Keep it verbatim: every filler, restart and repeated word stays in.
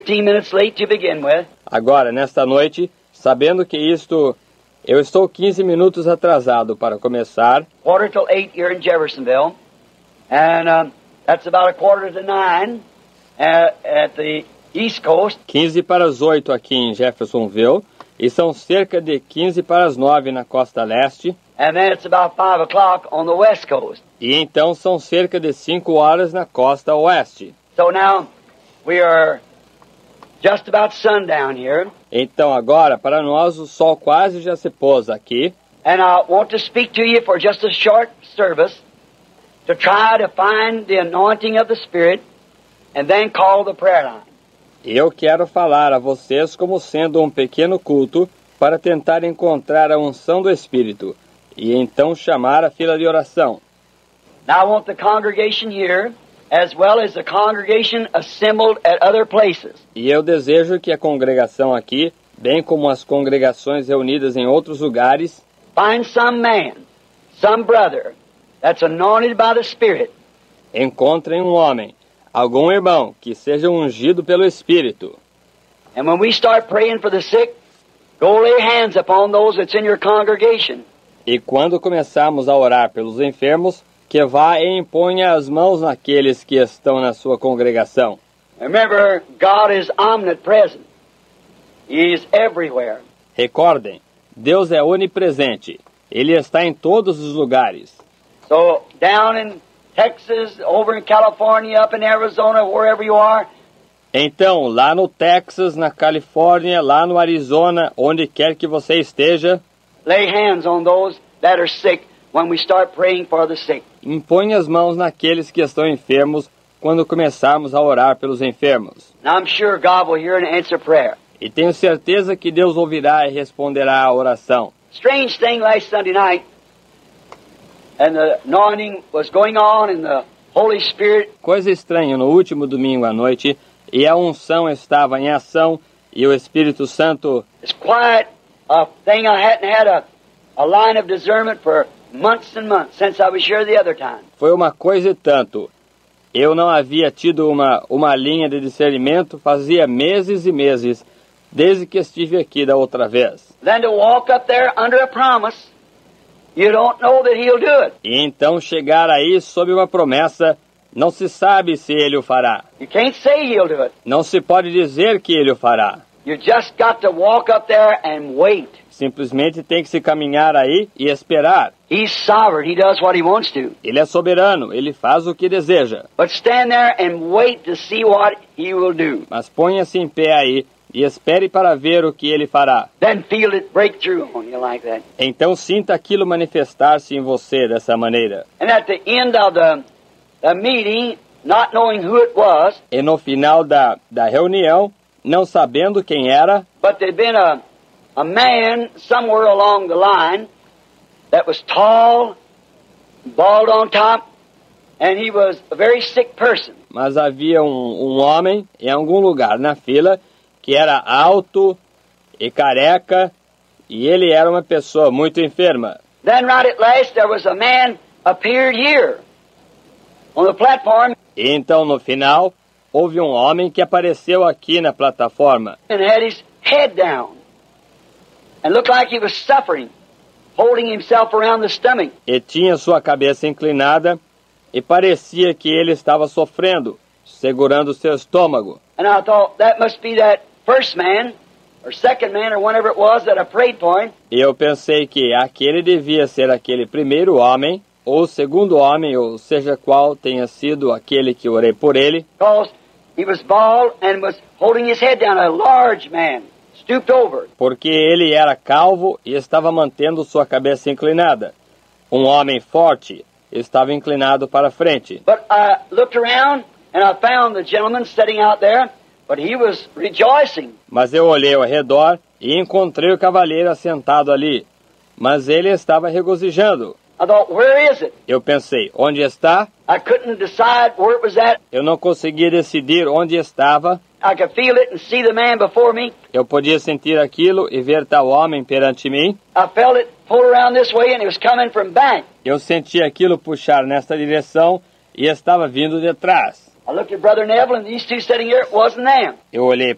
fifteen minutes late to begin with. Agora, nesta noite, sabendo que isto, eu estou quinze minutos atrasado para começar. Quarter till eight here in Jeffersonville. And um, that's about a quarter to nine at, at the East Coast. quinze para as oito aqui em Jeffersonville. E são cerca de quinze para as nove na costa leste. And then it's about five o'clock on the West Coast. E então são cerca de cinco horas na costa oeste. So now we are just about sundown here. Então agora, para nós, o sol quase já se pôs aqui. And I want to speak to you for just a short service to try to find the anointing of the Spirit and then call the prayer line. Eu quero falar a vocês como sendo um pequeno culto para tentar encontrar a unção do Espírito e então chamar a fila de oração. Now I want the congregation here, as well as the congregation assembled at other places, E eu desejo que a congregação aqui, bem como as congregações reunidas em outros lugares, find some man, some brother that's anointed by the Spirit, encontrem um homem, algum irmão que seja ungido pelo Espírito. and when we start praying for the sick, go lay hands upon those that's in your congregation. E quando começarmos a orar pelos enfermos, que vá e imponha as mãos naqueles que estão na sua congregação. Remember, God is omnipresent. He is everywhere. Recordem, Deus é onipresente. Ele está em todos os lugares. So down in Texas, over in California, up in Arizona, wherever you are, Então, lá no Texas, na Califórnia, lá no Arizona, onde quer que você esteja, lay hands on those that are sick when we start praying for the sick. imponha as mãos naqueles que estão enfermos quando começarmos a orar pelos enfermos. Now I'm sure God will hear and answer prayer. E tenho certeza que Deus ouvirá e responderá à oração. Strange thing last Sunday night, and the anointing was going on in the Holy Spirit. Coisa estranha no último domingo à noite, e a unção estava em ação, e o Espírito Santo... It's quiet, a thing I hadn't had a, a line of discernment for months and months since I was here the other time. Foi uma coisa e tanto. Eu não havia tido uma, uma linha de discernimento fazia meses e meses, desde que estive aqui da outra vez. Then to walk up there under a promise, you don't know that He'll do it. E então chegar aí sob uma promessa, não se sabe se Ele o fará. You can't say He'll do it. Não se pode dizer que Ele o fará. You just got to walk up there and wait. Simplesmente tem que se caminhar aí e esperar. He's sovereign. He does what He wants to. Ele é soberano, Ele faz o que deseja. But stand there and wait to see what He will do. Mas ponha-se em pé aí e espere para ver o que Ele fará. Then feel it break through on you like that. Então sinta aquilo manifestar-se em você dessa maneira. And at the end of the, the meeting, not knowing who it was, E no final da, da reunião, não sabendo quem era, but there'd been a, a man somewhere along the line that was tall, bald on top, and he was a very sick person. mas havia um, um homem em algum lugar na fila que era alto e careca, e ele era uma pessoa muito enferma. Then right at last there was a man appeared here on the platform E então, no final, houve um homem que apareceu aqui na plataforma and had his head down and looked like he was suffering, holding himself around the stomach. e tinha sua cabeça inclinada e parecia que ele estava sofrendo, segurando seu estômago. And I thought that must be that first man or second man or whatever it was that I prayed for him. E eu pensei que aquele devia ser aquele primeiro homem, ou segundo homem, ou seja qual tenha sido aquele que orei por ele, Because he was bald and was holding his head down, a large man, stooped over. porque ele era calvo e estava mantendo sua cabeça inclinada. Um homem forte estava inclinado para frente. But I looked around and I found the gentleman sitting out there, but he was rejoicing. Mas eu olhei ao redor e encontrei o cavalheiro assentado ali. Mas ele estava regozijando. I thought, where is it? Eu pensei, onde está? I couldn't decide where it was at. Eu não conseguia decidir onde estava. I could feel it and see the man before me. Eu podia sentir aquilo e ver tal homem perante mim. I felt it pull around this way and it was coming from back. Eu senti aquilo puxar nesta direção e estava vindo de trás. I looked at Brother Neville and these two sitting here, it wasn't them. Eu olhei